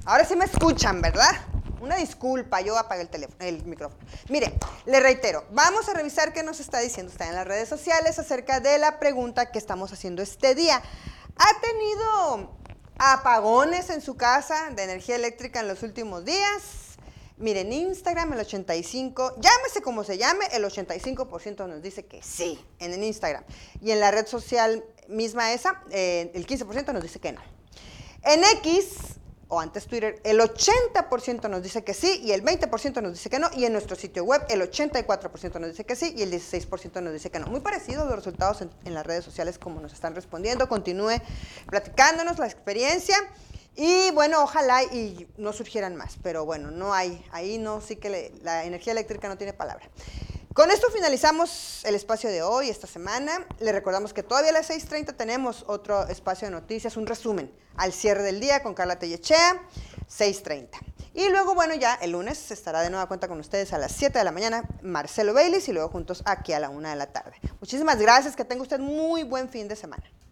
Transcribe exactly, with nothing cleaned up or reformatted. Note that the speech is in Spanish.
Ahora sí me escuchan, ¿verdad? Una disculpa, yo apagué el teléfono, el micrófono. Mire, le reitero, vamos a revisar qué nos está diciendo usted en las redes sociales acerca de la pregunta que estamos haciendo este día. ¿Ha tenido apagones en su casa de energía eléctrica en los últimos días? Miren, Instagram, el ochenta y cinco por ciento, llámese como se llame, el ochenta y cinco por ciento nos dice que sí, en el Instagram. Y en la red social misma esa, eh, el quince por ciento nos dice que no. En X, o antes Twitter, el ochenta por ciento nos dice que sí y el veinte por ciento nos dice que no. Y en nuestro sitio web, el ochenta y cuatro por ciento nos dice que sí y el dieciséis por ciento nos dice que no. Muy parecidos los resultados en, en las redes sociales como nos están respondiendo. Continúe platicándonos la experiencia. Y bueno, ojalá y no surgieran más, pero bueno, no hay, ahí no, sí que le, la energía eléctrica no tiene palabra. Con esto finalizamos el espacio de hoy, esta semana. Le recordamos que todavía a las seis treinta tenemos otro espacio de noticias, un resumen al cierre del día con Carla Tellechea, seis treinta. Y luego, bueno, ya el lunes estará de nueva cuenta con ustedes a las siete de la mañana Marcelo Baylis y luego juntos aquí a la una de la tarde. Muchísimas gracias, que tenga usted muy buen fin de semana.